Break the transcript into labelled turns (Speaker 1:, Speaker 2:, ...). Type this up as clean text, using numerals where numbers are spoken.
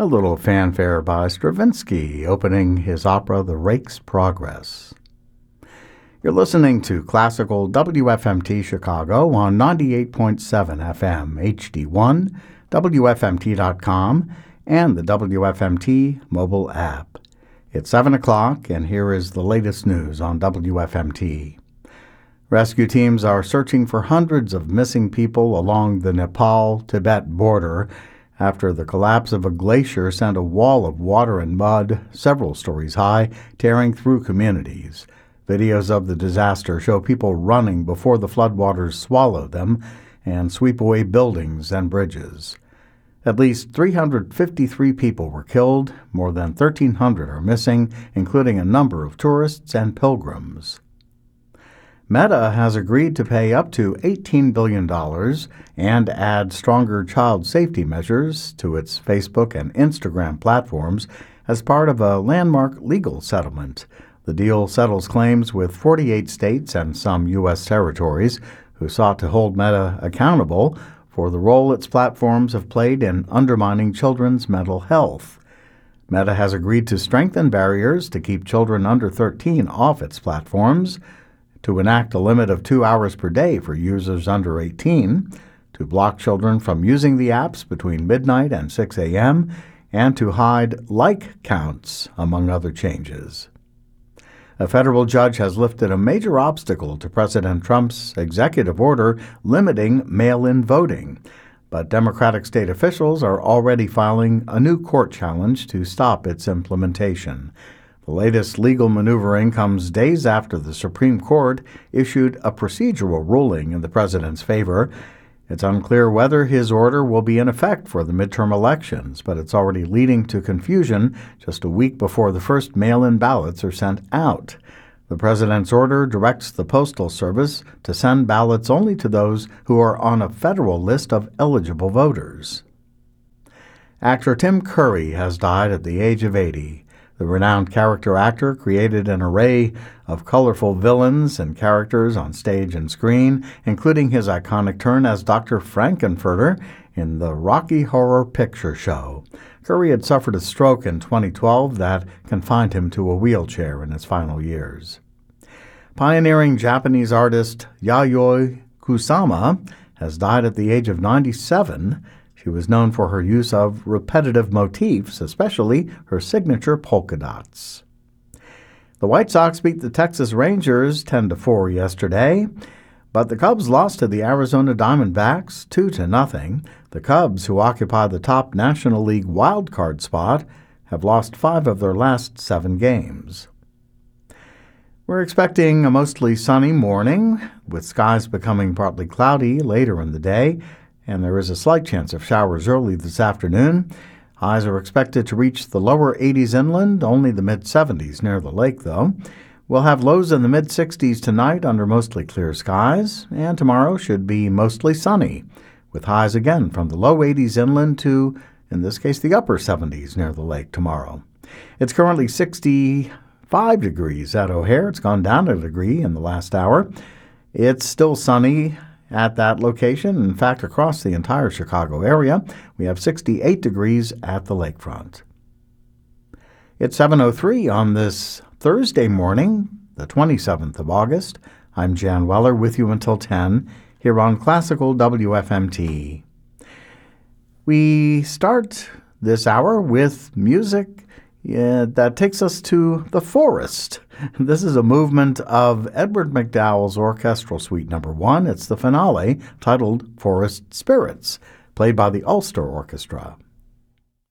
Speaker 1: A little fanfare by Stravinsky opening his opera The Rake's Progress. You're listening to Classical WFMT Chicago on 98.7 FM HD1, WFMT.com, and the WFMT mobile app. It's 7 o'clock, and here is the latest news on WFMT. Rescue teams are searching for hundreds of missing people along the Nepal-Tibet border after the collapse of a glacier sent a wall of water and mud, several stories high, tearing through communities. Videos of the disaster show people running before the floodwaters swallow them and sweep away buildings and bridges. At least 353 people were killed, more than 1,300 are missing, including a number of tourists and pilgrims. Meta has agreed to pay up to $18 billion and add stronger child safety measures to its Facebook and Instagram platforms as part of a landmark legal settlement. The deal settles claims with 48 states and some U.S. territories who sought to hold Meta accountable for the role its platforms have played in undermining children's mental health. Meta has agreed to strengthen barriers to keep children under 13 off its platforms, to enact a limit of 2 hours per day for users under 18, to block children from using the apps between midnight and 6 a.m., and to hide like counts, among other changes. A federal judge has lifted a major obstacle to President Trump's executive order limiting mail-in voting, but Democratic state officials are already filing a new court challenge to stop its implementation. The latest legal maneuvering comes days after the Supreme Court issued a procedural ruling in the president's favor. It's unclear whether his order will be in effect for the midterm elections, but it's already leading to confusion just a week before the first mail-in ballots are sent out. The president's order directs the Postal Service to send ballots only to those who are on a federal list of eligible voters. Actor Tim Curry has died at the age of 80. The renowned character actor created an array of colorful villains and characters on stage and screen, including his iconic turn as Dr. Frankenfurter in the Rocky Horror Picture Show. Curry had suffered a stroke in 2012 that confined him to a wheelchair in his final years. Pioneering Japanese artist Yayoi Kusama has died at the age of 97. She was known for her use of repetitive motifs, especially her signature polka dots. The White Sox beat the Texas Rangers 10-4 yesterday, but the Cubs lost to the Arizona Diamondbacks 2-0. The Cubs, who occupy the top National League wildcard spot, have lost 5 of their last 7 games. We're expecting a mostly sunny morning, with skies becoming partly cloudy later in the day, and there is a slight chance of showers early this afternoon. Highs are expected to reach the lower 80s inland, only the mid-70s near the lake, though. We'll have lows in the mid-60s tonight under mostly clear skies, and tomorrow should be mostly sunny, with highs again from the low 80s inland to, in this case, the upper 70s near the lake tomorrow. It's currently 65 degrees at O'Hare. It's gone down a degree in the last hour. It's still sunny at that location. In fact, across the entire Chicago area, we have 68 degrees at the lakefront. It's 7:03 on this Thursday morning, the 27th of August. I'm Jan Weller with you until 10 here on Classical WFMT. We start this hour with music that takes us to the forest. This is a movement of Edward McDowell's Orchestral Suite No. 1. It's the finale, titled Forest Spirits, played by the Ulster Orchestra.